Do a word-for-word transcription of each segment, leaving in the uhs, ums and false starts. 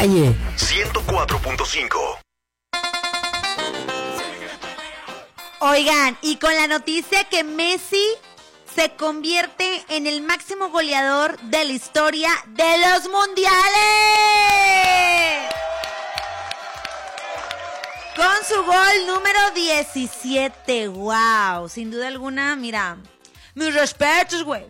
calle. ciento cuatro punto cinco. Oigan, y con la noticia que Messi se convierte en el máximo goleador de la historia de los mundiales. Con su gol número diecisiete. Wow, sin duda alguna, mira, mis respetos, güey.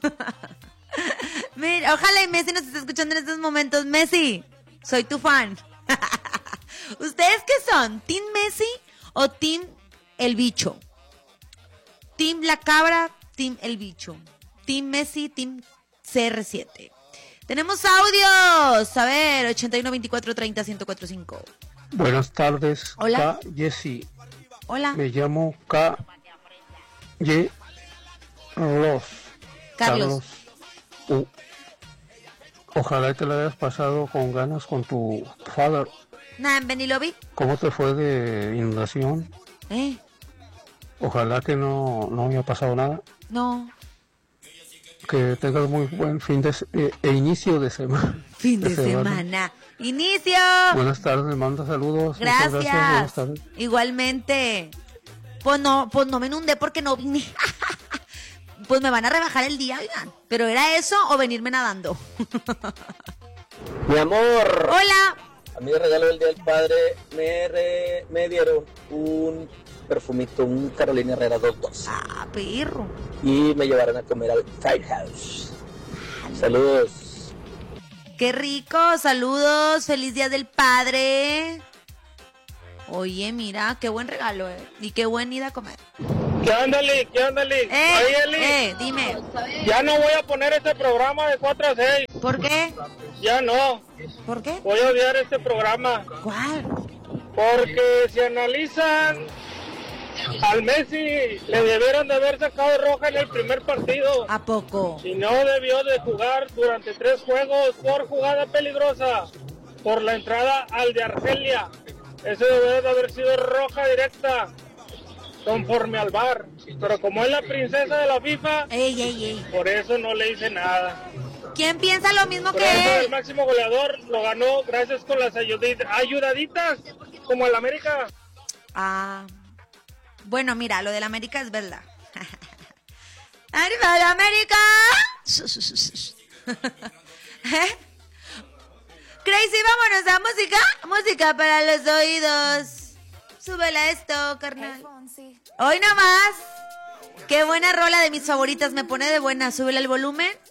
Mira, ojalá y Messi nos esté escuchando en estos momentos. Messi, soy tu fan. ¿Ustedes qué son? ¿Team Messi o Team El Bicho? Team La Cabra, Team El Bicho. Team Messi, Team C R siete. Tenemos audios. A ver, ochenta y uno, veinticuatro, treinta, ciento cuatro punto cinco. Buenas tardes. Hola. K. Jessy. Hola. Me llamo K. Y. Carlos. Carlos. U. Ojalá te la hayas pasado con ganas con tu father. Nah, ven y lo vi. ¿Cómo te fue de inundación? ¿Eh? Ojalá que no, no haya pasado nada. No. Que tengas muy buen fin de eh, e inicio de semana. Fin de, de semana. semana. ¡Inicio! Buenas tardes, manda saludos. Gracias. Gracias. Buenas tardes. Igualmente. Pues no, pues no me inundé porque no vine. Pues me van a rebajar el día, oigan. ¿Pero era eso o venirme nadando? Mi amor. Hola. A mí de regalo del Día del Padre me, re, me dieron un perfumito, un Carolina Herrera dos dos. Ah, perro. Y me llevaron a comer al Firehouse. Saludos. Qué rico, saludos, feliz Día del Padre. Oye, mira, qué buen regalo, eh. Y qué buen ir a comer. ¿Qué onda, Lick? ¿Qué onda, Lick? Eh, Oye, Lick. Eh, dime. Ya no voy a poner este programa de cuatro a seis. ¿Por qué? Ya no. ¿Por qué? Voy a odiar este programa. ¿Cuál? Porque si analizan, al Messi le debieron de haber sacado roja en el primer partido. ¿A poco? Y no debió de jugar durante tres juegos por jugada peligrosa, por la entrada al de Argelia. Eso debe de haber sido roja directa, conforme al V A R. Pero como es la princesa de la FIFA, ey, ey, ey. por eso no le hice nada. ¿Quién piensa lo mismo Por que eso él? el máximo goleador lo ganó gracias con las ayudid- ayudaditas, como el América. Ah, bueno, mira, lo del América es verdad. ¡Arriba el América! ¿Eh? Crazy, vámonos a música. Música para los oídos. Súbela esto, carnal. Hoy nomás. Qué buena rola, de mis favoritas. Me pone de buena. Súbele el volumen.